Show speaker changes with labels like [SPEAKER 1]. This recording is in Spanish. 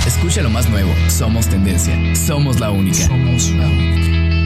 [SPEAKER 1] Escucha lo más nuevo. Somos tendencia. Somos la única.
[SPEAKER 2] Somos la única.